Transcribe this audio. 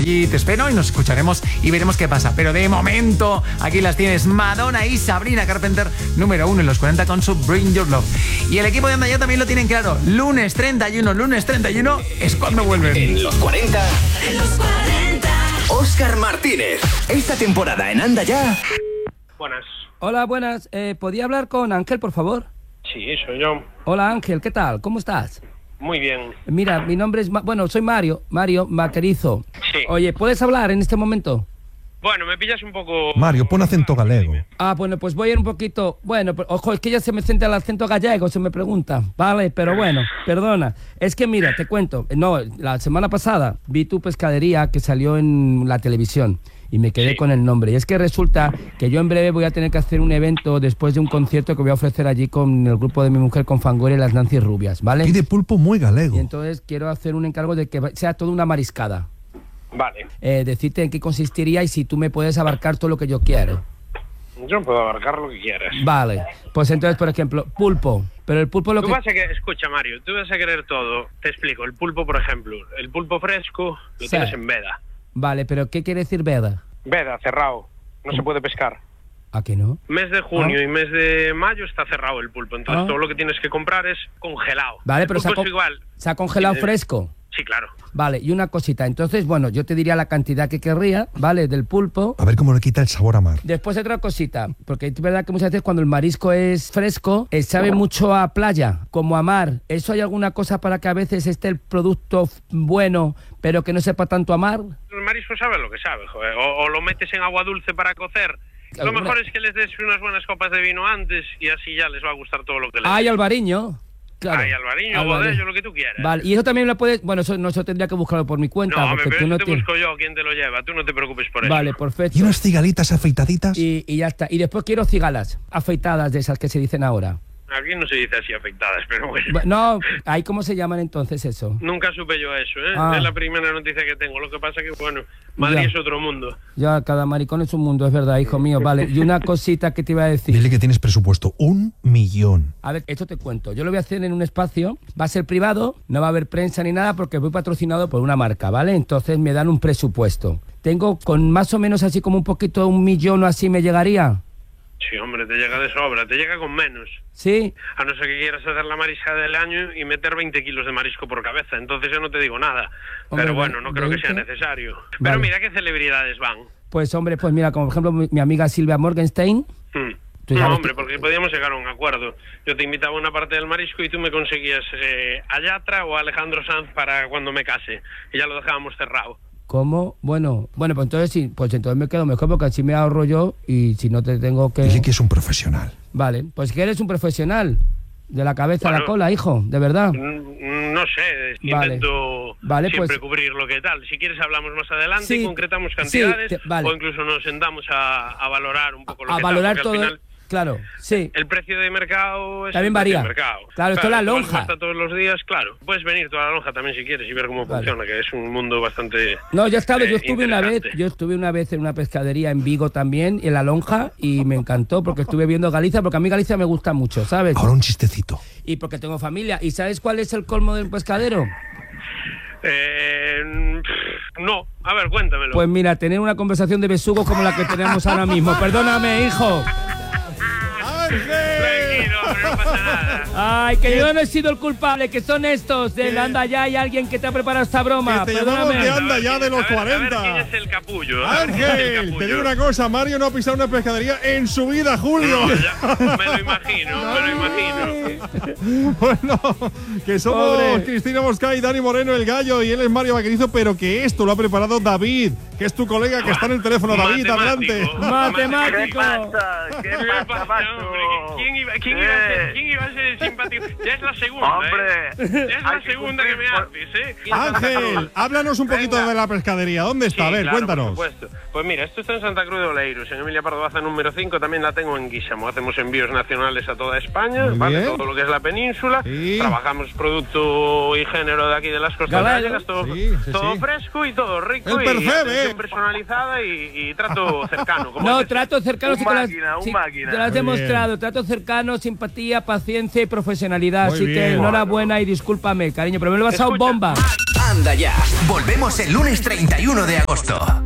allí te espero y nos escucharemos y veremos qué pasa. Pero de momento, aquí las tienes, Madonna y Sabrina Carpenter, número 1 en los 40 con su Bring Your Love. Y el equipo de Anda Ya también lo tienen claro. Lunes 31 es cuando vuelven. En los 40. Óscar Martínez. Esta temporada en Anda Ya. Buenas. Hola, buenas. ¿Podía hablar con Ángel, por favor? Sí, soy yo. Hola, Ángel, ¿qué tal? ¿Cómo estás? Muy bien. Mira, mi nombre es... soy Mario Vaquerizo. Sí. Oye, ¿puedes hablar en este momento? Bueno, me pillas un poco... Mario, pon acento galego. Bueno, pues voy a ir un poquito... Bueno, ojo, es que ya se me centra el acento gallego, se me pregunta. Vale, pero bueno, perdona. Es que mira, te cuento. No, la semana pasada vi tu pescadería que salió en la televisión y me quedé con el nombre. Y es que resulta que yo en breve voy a tener que hacer un evento después de un concierto que voy a ofrecer allí con el grupo de mi mujer, con Fangoria y las Nancy Rubias, ¿vale? Pide pulpo muy galego. Y entonces quiero hacer un encargo de que sea toda una mariscada. Vale. Decirte en qué consistiría y si tú me puedes abarcar todo lo que yo quiero. Yo puedo abarcar lo que quieras. Vale. Pues entonces, por ejemplo, pulpo. Pero el pulpo Escucha, Mario, tú vas a querer todo. Te explico. El pulpo, por ejemplo. El pulpo fresco lo tienes en veda. Vale, pero ¿qué quiere decir veda? Veda, cerrado. No se puede pescar. ¿A qué no? Mes de junio y mes de mayo está cerrado el pulpo. Entonces todo lo que tienes que comprar es congelado. Vale, pero igual. ¿se ha congelado fresco? Sí, claro. Vale, y una cosita. Entonces, bueno, yo te diría la cantidad que querría, ¿vale? Del pulpo. A ver cómo le quita el sabor a mar. Después otra cosita, porque es verdad que muchas veces cuando el marisco es fresco, sabe mucho a playa, como a mar. ¿Eso hay alguna cosa para que a veces esté el producto bueno, pero que no sepa tanto a mar? El marisco sabe lo que sabe, joder. O lo metes en agua dulce para cocer. Lo mejor es que les des unas buenas copas de vino antes y así ya les va a gustar todo lo que les des. Ay, Albariño. Claro. Ay, Alvariño, Bodello, lo que tú quieras. Vale, y eso también lo puedes... Bueno, eso tendría que buscarlo por mi cuenta. No, porque pero tú no te busco yo quién te lo lleva. Tú no te preocupes por eso. Vale, perfecto. ¿Y unas cigalitas afeitaditas? Y ya está. Y después quiero cigalas afeitadas de esas que se dicen ahora. Aquí no se dice así afectadas, pero bueno. No, ¿ahí cómo se llaman entonces eso? Nunca supe yo eso, ¿eh? Es la primera noticia que tengo. Lo que pasa que, bueno, Madrid es otro mundo. Ya, cada maricón es un mundo, es verdad, hijo mío. Vale, y una cosita que te iba a decir. Dile que tienes presupuesto, 1 millón. A ver, esto te cuento. Yo lo voy a hacer en un espacio, va a ser privado, no va a haber prensa ni nada porque voy patrocinado por una marca, ¿vale? Entonces me dan un presupuesto. Tengo con más o menos así como un poquito, 1 millón o así me llegaría. Sí, hombre, te llega de sobra, te llega con menos. ¿Sí? A no ser que quieras hacer la mariscada del año y meter 20 kilos de marisco por cabeza, entonces yo no te digo nada. Hombre, pero bueno, no creo que sea necesario. Pero mira qué celebridades van. Pues hombre, pues mira, como por ejemplo mi amiga Silvia Morgenstein. No, hombre, porque podíamos llegar a un acuerdo. Yo te invitaba a una parte del marisco y tú me conseguías a Yatra o a Alejandro Sanz para cuando me case. Y ya lo dejábamos cerrado. ¿Cómo? Bueno, pues entonces sí, pues entonces me quedo mejor porque así me ahorro yo y si no te tengo que... Dile que es un profesional. Vale, pues que eres un profesional. De la cabeza a la cola, hijo, de verdad. No sé, intento siempre cubrir lo que tal. Si quieres hablamos más adelante y concretamos cantidades o incluso nos sentamos a valorar un poco lo que tal. A valorar todo. Al final, claro, sí. El precio de mercado es también varía. Claro, esto es la lonja. Hasta todos los días, claro. Puedes venir toda la lonja también si quieres y ver cómo funciona, que es un mundo bastante. No, yo estuve una vez en una pescadería en Vigo también, en la lonja, y me encantó porque estuve viendo Galicia, porque a mí Galicia me gusta mucho, ¿sabes? Ahora un chistecito. Y porque tengo familia. ¿Y sabes cuál es el colmo del pescadero? No, a ver, cuéntamelo. Pues mira, tener una conversación de besugo como la que tenemos ahora mismo. Perdóname, hijo. Tranquilo, no pasa nada. Ay, que yo no he sido el culpable, que son estos del Anda Ya. Hay alguien que te ha preparado esta broma. Que te llamamos de Anda Ya de los 40. A ver quién es el capullo. Ángel, te digo una cosa, Mario no ha pisado una pescadería en su vida, Julio. No, me lo imagino. Bueno, que somos Cristina Mosca y Dani Moreno, el gallo, y él es Mario Vaquerizo, pero que esto lo ha preparado David, que es tu colega que está en el teléfono. David, adelante. Matemático. ¿Qué pasa, macho? ¿Quién iba a ser simpático? Ya es la segunda, hombre. Ya es la segunda que me haces, Ángel, háblanos un poquito de la pescadería. ¿Dónde está? A ver, claro, cuéntanos. Por supuesto. Pues mira, esto está en Santa Cruz de Oleiros, en Emilia Pardo Baza número 5, también la tengo en Guísamo. Hacemos envíos nacionales a toda España, ¿vale? Todo lo que es la península. Sí. Trabajamos producto y género de aquí de las costas gallegas, todo fresco y todo rico. El atención personalizada y trato cercano. Trato cercano. Un máquina. Te lo has demostrado. Trato cercano, simpatía, paciencia y profesionalidad. Así que enhorabuena y discúlpame, cariño, pero me lo he pasado bomba. Anda Ya. Volvemos el lunes 31 de agosto.